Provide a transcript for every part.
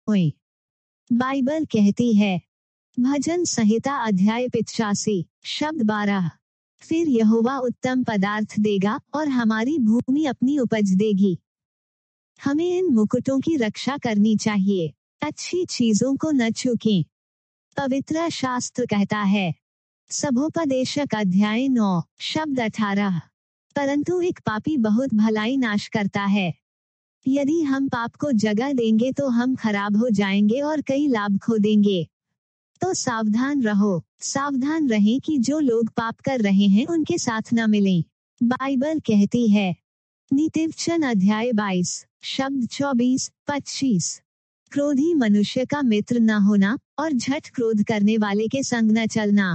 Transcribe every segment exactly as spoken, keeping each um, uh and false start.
हुई। बाइबल कहती है, भजन संहिता अध्याय पिचासी शब्द बारह, फिर यहोवा उत्तम पदार्थ देगा और हमारी भूमि अपनी उपज देगी। हमें इन मुकुटों की रक्षा करनी चाहिए, अच्छी चीजों को न चूकें। पवित्र शास्त्र कहता है, सभोपदेशक अध्याय नौ शब्द अठारह, परंतु एक पापी बहुत भलाई नाश करता है। यदि हम पाप को जगह देंगे तो हम खराब हो जाएंगे और कई लाभ खो देंगे। तो सावधान रहो, सावधान रहें कि जो लोग पाप कर रहे हैं उनके साथ न मिलें। बाइबल कहती है, नीतिवचन अध्याय बाईस शब्द चौबीस पच्चीस, क्रोधी मनुष्य का मित्र न होना और झट क्रोध करने वाले के संग न चलना।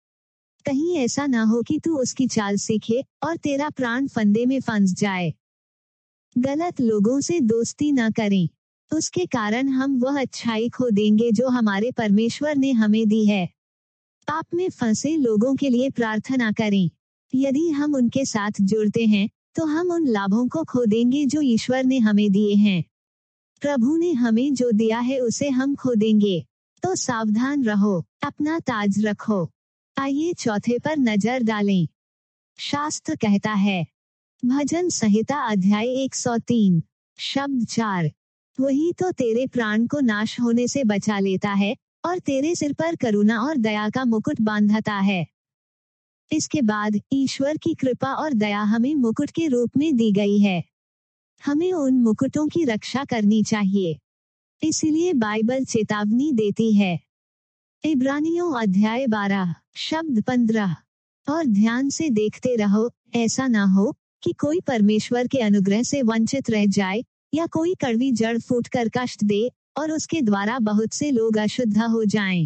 कहीं ऐसा न हो कि तू उसकी चाल सीखे और तेरा प्राण फंदे में फंस जाए। गलत लोगों से दोस्ती न करें, उसके कारण हम वह अच्छाई खो देंगे जो हमारे परमेश्वर ने हमें दी है। पाप में फंसे लोगों के लिए प्रार्थना करें। यदि हम उनके साथ जुड़ते हैं तो हम उन लाभों को खो देंगे जो ईश्वर ने हमें दिए हैं। प्रभु ने हमें जो दिया है उसे हम खो देंगे। तो सावधान रहो, अपना ताज रखो। आइए चौथे पर नजर डालें। शास्त्र कहता है, भजन संहिता अध्याय एक सौ तीन शब्द चार, वही तो तेरे प्राण को नाश होने से बचा लेता है और तेरे सिर पर करुणा और दया का मुकुट बांधता है। इसके बाद ईश्वर की कृपा और दया हमें मुकुट के रूप में दी गई है। हमें उन मुकुटों की रक्षा करनी चाहिए। इसीलिए बाइबल चेतावनी देती है। इब्रानियों अध्याय बारह शब्द पंद्रह, और ध्यान से देखते रहो, ऐसा ना हो कि कोई परमेश्वर के अनुग्रह से वंचित रह जाए या कोई कड़वी जड़ फूटकर कष्ट दे और उसके द्वारा बहुत से लोग अशुद्ध हो जाएं।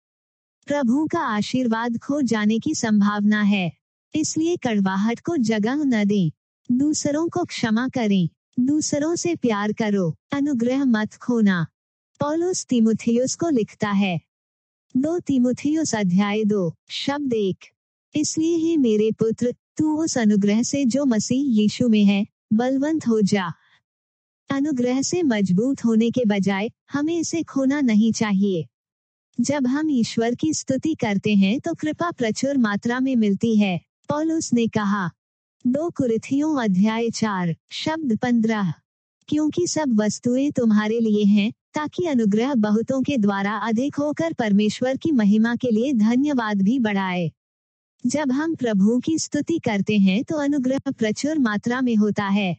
प्रभु का आशीर्वाद खो जाने की संभावना है, इसलिए कड़वाहट को जगह न दें। दूसरों को क्षमा करें, दूसरों से प्यार करो, अनुग्रह मत खोना। पौलुस तीमुथियुस को लिखता है, दो तीमुथियुस अध्याय दो शब्द एक, इसलिए ही मेरे पुत्र, तू उस अनुग्रह से जो मसीह यीशु में है बलवंत हो जा। अनुग्रह से मजबूत होने के बजाय हमें इसे खोना नहीं चाहिए। जब हम ईश्वर की स्तुति करते हैं तो कृपा प्रचुर मात्रा में मिलती है। पौलुस ने कहा, दो कुरिन्थियों अध्याय चार शब्द पंद्रह, क्योंकि सब वस्तुएं तुम्हारे लिए हैं, ताकि अनुग्रह बहुतों के द्वारा अधिक होकर परमेश्वर की महिमा के लिए धन्यवाद भी बढ़ाए। जब हम प्रभु की स्तुति करते हैं तो अनुग्रह प्रचुर मात्रा में होता है।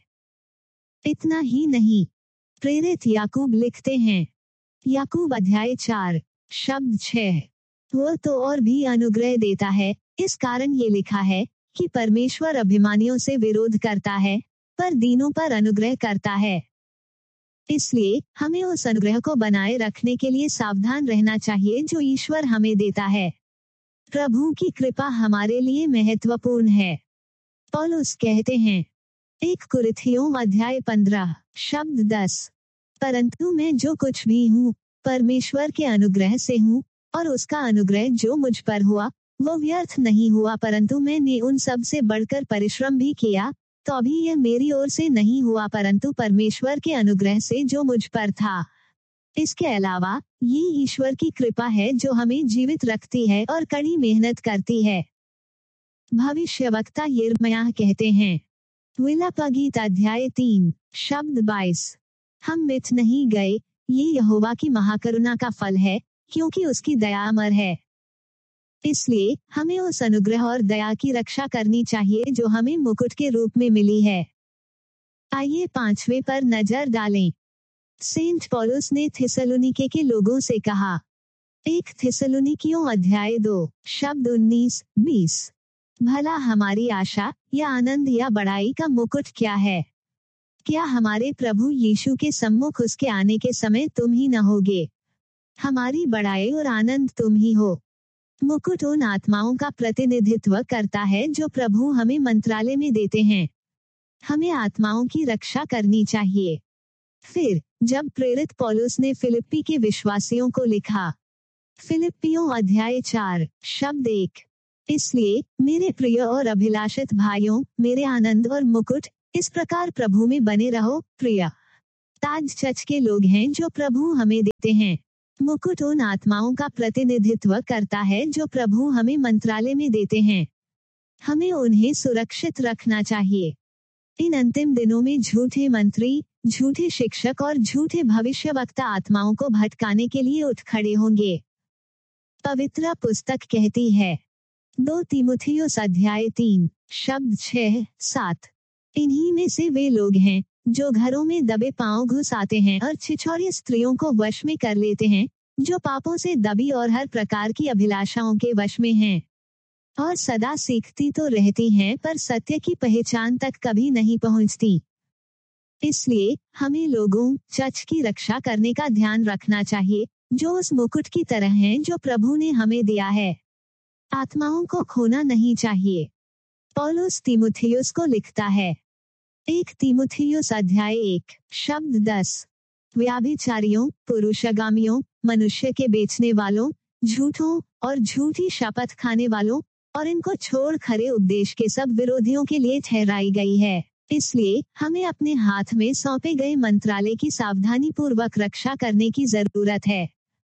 इतना ही नहीं, प्रेरित याकूब लिखते हैं, याकूब अध्याय चार शब्द छह, वो तो और भी अनुग्रह देता है। इस कारण ये लिखा है कि परमेश्वर अभिमानियों से विरोध करता है पर दीनों पर अनुग्रह करता है। इसलिए हमें उस अनुग्रह को बनाए रखने के लिए सावधान रहना चाहिए जो ईश्वर हमें देता है। प्रभु की कृपा हमारे लिए महत्वपूर्ण है। पौलुस कहते हैं, एक कुरिन्थियों अध्याय पंद्रह शब्द दस, परंतु मैं जो कुछ भी हूँ परमेश्वर के अनुग्रह से हूँ, और उसका अनुग्रह जो मुझ पर हुआ वो व्यर्थ नहीं हुआ, परंतु मैंने उन सब से बढ़कर परिश्रम भी किया, तो अभी यह मेरी ओर से नहीं हुआ परंतु परमेश्वर के अनुग्रह से जो मुझ पर था। इसके अलावा ये ईश्वर की कृपा है जो हमें जीवित रखती है और कड़ी मेहनत करती है। भविष्यवक्ता यिर्मयाह कहते हैं, विलापगीत अध्याय तीन शब्द बाईस, हम मिट नहीं गए, ये यहोवा की महाकरुणा का फल है, क्योंकि उसकी दया अमर है। इसलिए हमें उस अनुग्रह और दया की रक्षा करनी चाहिए जो हमें मुकुट के रूप में मिली है। आइए पांचवे पर नजर डालें। सेंट पौलुस ने थिस्सलुनीके के लोगों से कहा, एक थिस्सलुनीकियों अध्याय दो शब्द उन्नीस बीस, भला हमारी आशा या आनंद या बड़ाई का मुकुट क्या है? क्या हमारे प्रभु यीशु के सम्मुख उसके आने के समय तुम ही न होगे? हमारी बड़ाई और आनंद तुम ही हो। मुकुट उन आत्माओं का प्रतिनिधित्व करता है जो प्रभु हमें मंत्रालय में देते हैं। हमें आत्माओं की रक्षा करनी चाहिए। फिर जब प्रेरित पौलुस ने फिलिप्पी के विश्वासियों को लिखा, फिलिप्पियों अध्याय चार शब्द एक, इसलिए मेरे प्रिय और अभिलाषित भाइयों, मेरे आनंद और मुकुट, इस प्रकार प्रभु में बने रहो। प्रिय, ताज चर्च के लोग हैं जो प्रभु हमें देते हैं। मुकुट उन आत्माओं का प्रतिनिधित्व करता है जो प्रभु हमें मंत्रालय में देते हैं। हमें उन्हें सुरक्षित रखना चाहिए। इन अंतिम दिनों में झूठे मंत्री, झूठे शिक्षक और झूठे भविष्यवक्ता आत्माओं को भटकाने के लिए उठ खड़े होंगे। पवित्र पुस्तक कहती है, दो तीमुथियुस अध्याय तीन शब्द छह सात, इन्हीं में से वे लोग हैं जो घरों में दबे पांव घुस आते हैं और छिछोरी स्त्रियों को वश में कर लेते हैं, जो पापों से दबी और हर प्रकार की अभिलाषाओं के वश में हैं, और सदा सीखती तो रहती हैं पर सत्य की पहचान तक कभी नहीं पहुंचती। इसलिए हमें लोगों चर्च की रक्षा करने का ध्यान रखना चाहिए, जो उस मुकुट की तरह हैं जो प्रभु ने हमें दिया है। आत्माओं को खोना नहीं चाहिए। पौलुस तीमुथियुस को लिखता है, एक तीमुथियुस अध्याय एक शब्द दस, व्याभिचारियों, पुरुषगामियों, मनुष्य के बेचने वालों, झूठों और झूठी शपथ खाने वालों और इनको छोड़ खरे उपदेश के सब विरोधियों के लिए ठहराई गई है। इसलिए हमें अपने हाथ में सौंपे गए मंत्रालय की सावधानी पूर्वक रक्षा करने की जरूरत है।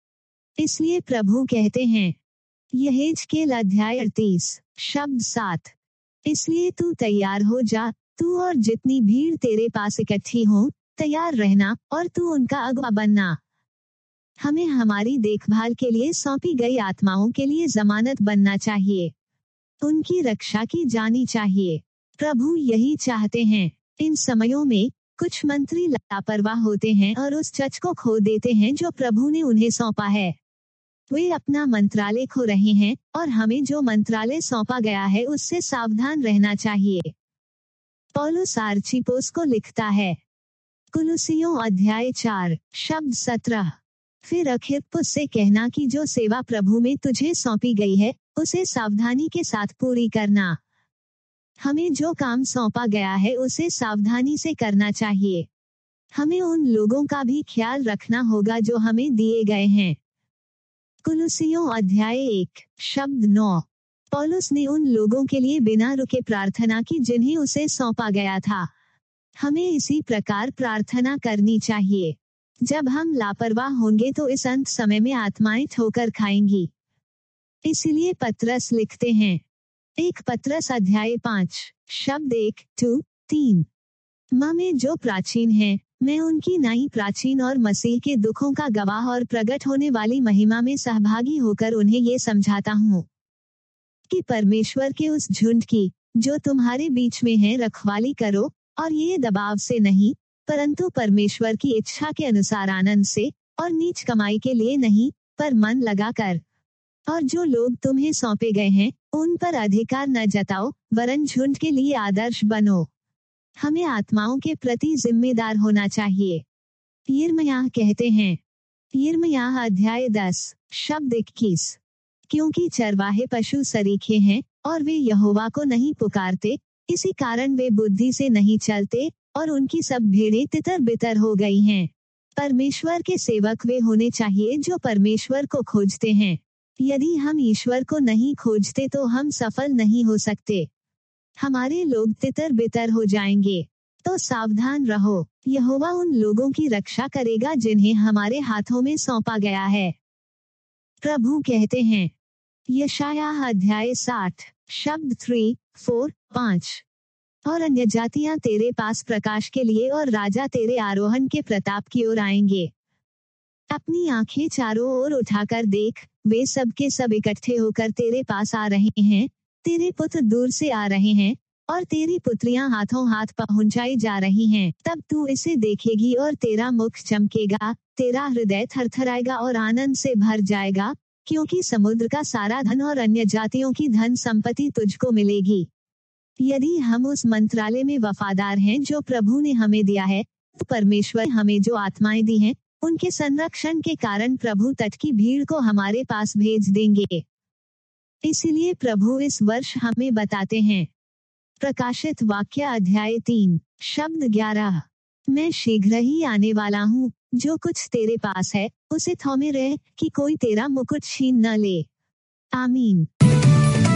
इसलिए प्रभु कहते हैं, यहेजकेल अध्याय अड़तीस शब्द सात, इसलिए तू तैयार हो जा, तू और जितनी भीड़ तेरे पास इकट्ठी हो, तैयार रहना और तू उनका अगुवा बनना। हमें हमारी देखभाल के लिए सौंपी गई आत्माओं के लिए जमानत बनना चाहिए। उनकी रक्षा की जानी चाहिए। प्रभु यही चाहते हैं। इन समयों में कुछ मंत्री लापरवाह होते हैं और उस चर्च को खो देते हैं जो प्रभु ने उन्हें सौंपा है। वे अपना मंत्रालय खो रहे हैं और हमें जो मंत्रालय सौंपा गया है उससे सावधान रहना चाहिए। पौलुस आर्चिपोस को लिखता है, कुलुसियों अध्याय चार शब्द सत्रह, फिर अखिप्पुस से कहना कि जो सेवा प्रभु में तुझे सौंपी गई है उसे सावधानी के साथ पूरी करना। हमें जो काम सौंपा गया है उसे सावधानी से करना चाहिए। हमें उन लोगों का भी ख्याल रखना होगा जो हमें दिए गए हैं। कुलुसियों अध्याय एक शब्द नौ, पौलुस ने उन लोगों के लिए बिना रुके प्रार्थना की जिन्हें उसे सौंपा गया था। हमें इसी प्रकार प्रार्थना करनी चाहिए। जब हम लापरवाह होंगे तो इस अंत समय में आत्माएं ठोकर खाएंगी। इसलिए पत्रस लिखते हैं, एक पत्रस अध्याय पाँच शब्द एक टू तीन, माँ में जो प्राचीन है, मैं उनकी नई प्राचीन और मसीह के दुखों का गवाह और प्रकट होने वाली महिमा में सहभागी होकर उन्हें ये समझाता हूँ कि परमेश्वर के उस झुंड की जो तुम्हारे बीच में है रखवाली करो, और ये दबाव से नहीं परंतु परमेश्वर की इच्छा के अनुसार आनंद से, और नीच कमाई के लिए नहीं पर मन लगा कर। और जो लोग तुम्हें सौंपे गए हैं उन पर अधिकार न जताओ, वरन झुंड के लिए आदर्श बनो। हमें आत्माओं के प्रति जिम्मेदार होना चाहिए। यिर्मयाह कहते हैं, यिर्मयाह अध्याय दस शब्द इक्कीस, क्योंकि चरवाहे पशु सरीखे हैं और वे यहोवा को नहीं पुकारते, इसी कारण वे बुद्धि से नहीं चलते और उनकी सब भेड़ें तितर बितर हो गई हैं। परमेश्वर के सेवक वे होने चाहिए जो परमेश्वर को खोजते हैं। यदि हम ईश्वर को नहीं खोजते तो हम सफल नहीं हो सकते। हमारे लोग तितर बितर हो जाएंगे। तो सावधान रहो। यहोवा उन लोगों की रक्षा करेगा जिन्हें हमारे हाथों में सौंपा गया है। प्रभु कहते हैं, यशायाह अध्याय साठ शब्द थ्री फोर पाँच, और अन्य जातियां तेरे पास प्रकाश के लिए और राजा तेरे आरोहण के प्रताप की ओर आएंगे। अपनी आंखें चारों ओर उठाकर देख, वे सब के सब इकट्ठे होकर तेरे पास आ रहे हैं। तेरे पुत्र दूर से आ रहे हैं और तेरी पुत्रियां हाथों हाथ पहुंचाई जा रही हैं। तब तू इसे देखेगी और तेरा मुख चमकेगा, तेरा हृदय थरथराएगा और आनंद से भर जाएगा, क्योंकि समुद्र का सारा धन और अन्य जातियों की धन संपत्ति तुझको मिलेगी। यदि हम उस मंत्रालय में वफादार हैं जो प्रभु ने हमें दिया है, तो परमेश्वर हमें जो आत्माएं दी हैं उनके संरक्षण के कारण प्रभु तट की भीड़ को हमारे पास भेज देंगे। इसलिए प्रभु इस वर्ष हमें बताते हैं। प्रकाशित वाक्य अध्याय तीन शब्द ग्यारह, मैं शीघ्र ही आने वाला हूँ। जो कुछ तेरे पास है उसे थौमे रह कि कोई तेरा मुकुट छीन न ले। आमीन।